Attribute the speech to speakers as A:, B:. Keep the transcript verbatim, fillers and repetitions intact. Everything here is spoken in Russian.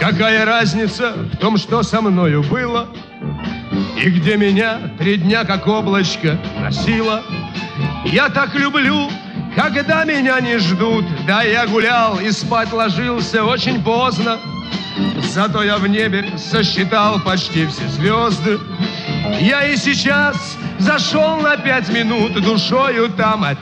A: Какая разница в том, что со мною было, и где меня три дня как облачко носило. Я так люблю, когда меня не ждут. Да, я гулял и спать ложился очень поздно, зато я в небе сосчитал почти все звезды. Я и сейчас зашел на пять минут, душою там, а